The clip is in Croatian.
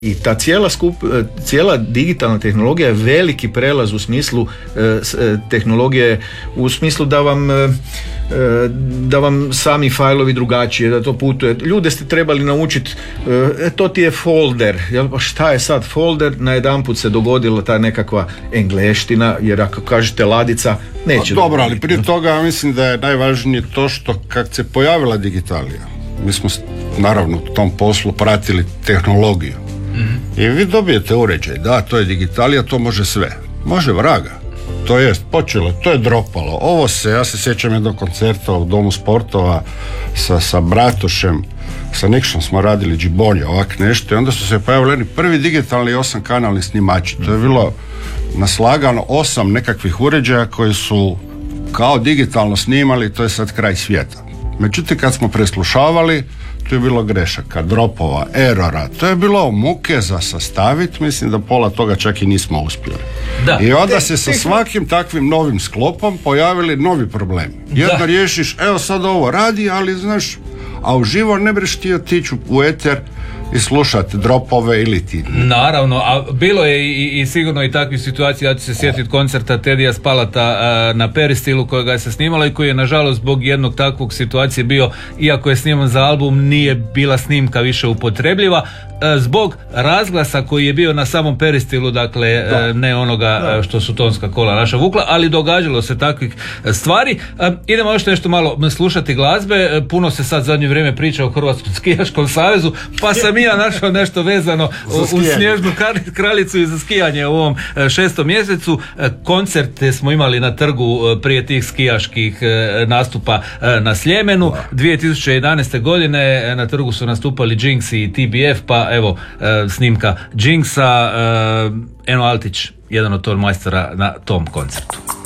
I ta cijela digitalna tehnologija je veliki prelaz u smislu tehnologije, u smislu da vam sami fajlovi drugačije, da to putuje. Ljude ste trebali naučiti, to ti je folder. Pa šta je sad folder? Najedanput se dogodila ta nekakva engleština, jer ako kažete ladica, neće. Dobro, ali prije toga mislim da je najvažnije to što kad se pojavila digitalija, mi smo naravno u tom poslu pratili tehnologiju. I vi dobijete uređaj, da, to je digitalija, to može sve. Može vraga. To jest, počelo, to je dropalo. Ja se sjećam jednog koncerta u Domu sportova sa Bratošem, sa Nikšom smo radili džibolje, ovak nešto, i onda su se pojavili prvi digitalni 8-kanalni snimači. To je bilo naslagano 8 nekakvih uređaja koji su kao digitalno snimali, to je sad kraj svijeta. Međutim, kad smo preslušavali, tu je bilo grešaka, dropova, erora, to je bilo muke za sastaviti, mislim da pola toga čak i nismo uspjeli. Da. I onda se sa svakim takvim novim sklopom pojavili novi problemi. Jedno riješiš, evo sad ovo radi, ali znaš, a uživo ne breš ti otići u eter i slušati dropove ili ti. Naravno, a bilo je i sigurno i takvih situacija. Ja ću se sjetiti koncerta Tedija Spalata na Peristilu kojega je se snimala i koji je nažalost zbog jednog takvog situacije bio, iako je sniman za album, nije bila snimka više upotrebljiva zbog razglasa koji je bio na samom Peristilu, dakle ne onoga što su tonska kola naša vukla, ali događalo se takvih stvari. Idemo još nešto malo slušati glazbe. Puno se sad zadnje vrijeme priča o Hrvatskom skijaškom savezu, pa sam ja našao nešto vezano uz Snježnu kraljicu i za skijanje u ovom 6. mjesecu. Koncerte smo imali na trgu prije tih skijaških nastupa na Sljemenu. 2011. godine na trgu su nastupali Jinx i TBF, pa evo snimka Jinxa, Eno Altić, jedan od tormajstora na tom koncertu.